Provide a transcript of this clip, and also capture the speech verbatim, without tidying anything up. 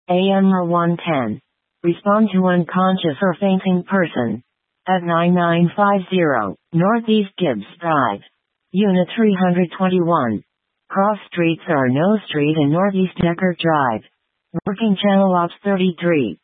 A M R one ten. Respond to unconscious or fainting person. At nine nine five zero, Northeast Gibbs Drive. Unit three twenty-one. Cross streets are No Street and Northeast Decker Drive. Working Channel Ops thirty-three.